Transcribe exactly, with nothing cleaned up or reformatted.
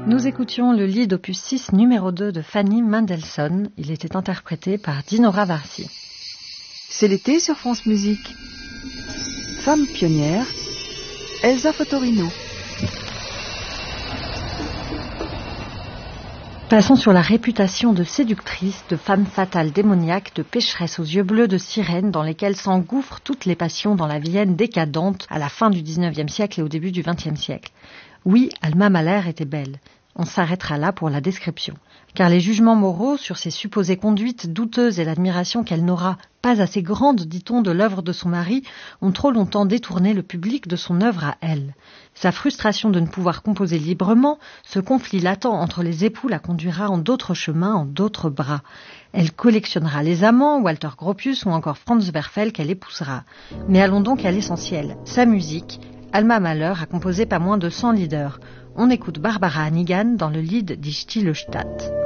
Nous écoutions le Lied opus six numéro deux de Fanny Mendelssohn. Il était interprété par Dinora Varsi. C'est l'été sur France Musique. Femme pionnière, Elsa Fotorino. Passons sur la réputation de séductrice, de femme fatale démoniaque, de pécheresse aux yeux bleus, de sirène dans lesquelles s'engouffrent toutes les passions dans la Vienne décadente à la fin du dix-neuvième siècle et au début du vingtième siècle. Oui, Alma Mahler était belle. On s'arrêtera là pour la description. Car les jugements moraux sur ses supposées conduites douteuses et l'admiration qu'elle n'aura pas assez grande, dit-on, de l'œuvre de son mari, ont trop longtemps détourné le public de son œuvre à elle. Sa frustration de ne pouvoir composer librement, ce conflit latent entre les époux la conduira en d'autres chemins, en d'autres bras. Elle collectionnera les amants, Walter Gropius ou encore Franz Werfel qu'elle épousera. Mais allons donc à l'essentiel, sa musique. Alma Mahler a composé pas moins de cent leaders. On écoute Barbara Hannigan dans le Lied Die Stille Stadt.